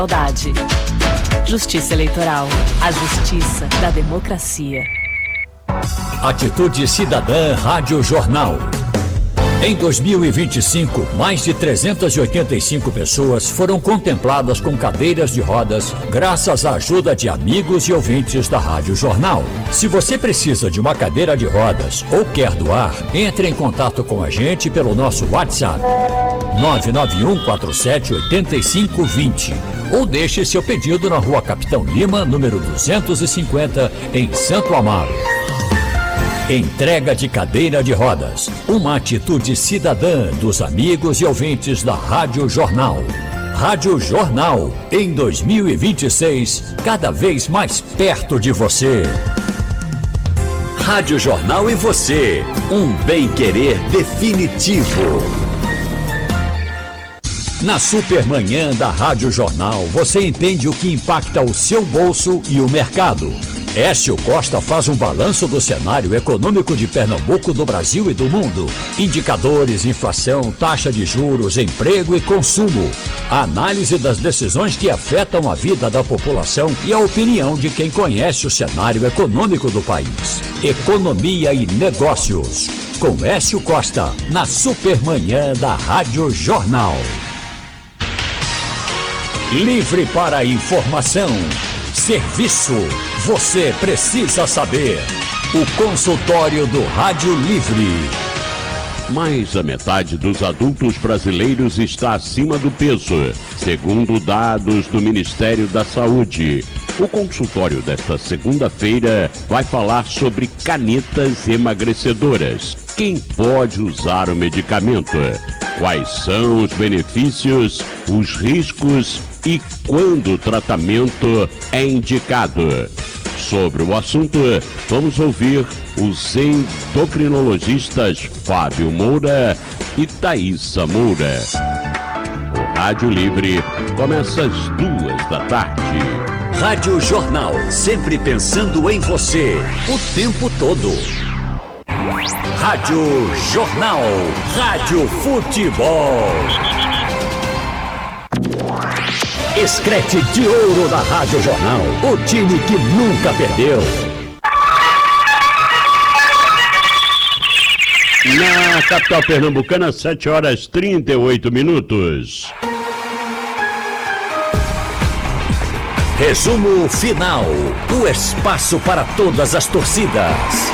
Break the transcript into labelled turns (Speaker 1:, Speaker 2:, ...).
Speaker 1: Saudade. Justiça Eleitoral. A justiça da democracia.
Speaker 2: Atitude Cidadã Rádio Jornal. Em 2025, mais de 385 pessoas foram contempladas com cadeiras de rodas graças à ajuda de amigos e ouvintes da Rádio Jornal. Se você precisa de uma cadeira de rodas ou quer doar, entre em contato com a gente pelo nosso WhatsApp 991478520 ou deixe seu pedido na Rua Capitão Lima, número 250, em Santo Amaro. Entrega de cadeira de rodas, uma atitude cidadã dos amigos e ouvintes da Rádio Jornal. Rádio Jornal, em 2026, cada vez mais perto de você. Rádio Jornal e você, um bem-querer definitivo. Na Supermanhã da Rádio Jornal, você entende o que impacta o seu bolso e o mercado. Écio Costa faz um balanço do cenário econômico de Pernambuco, do Brasil e do mundo. Indicadores, inflação, taxa de juros, emprego e consumo. A análise das decisões que afetam a vida da população e a opinião de quem conhece o cenário econômico do país. Economia e negócios. Com Écio Costa, na Supermanhã da Rádio Jornal. Livre para informação. Serviço. Você precisa saber. O consultório do Rádio Livre.
Speaker 3: Mais da metade dos adultos brasileiros está acima do peso, segundo dados do Ministério da Saúde. O consultório desta segunda-feira vai falar sobre canetas emagrecedoras. Quem pode usar o medicamento? Quais são os benefícios, os riscos e quando o tratamento é indicado? Sobre o assunto, vamos ouvir os endocrinologistas Fábio Moura e Thaísa Moura. O Rádio Livre começa às 14h.
Speaker 2: Rádio Jornal, sempre pensando em você, o tempo todo. Rádio Jornal, Rádio Futebol. Escrete de ouro da Rádio Jornal, o time que nunca perdeu.
Speaker 3: Na capital pernambucana, 7h38.
Speaker 2: Resumo final, o espaço para todas as torcidas.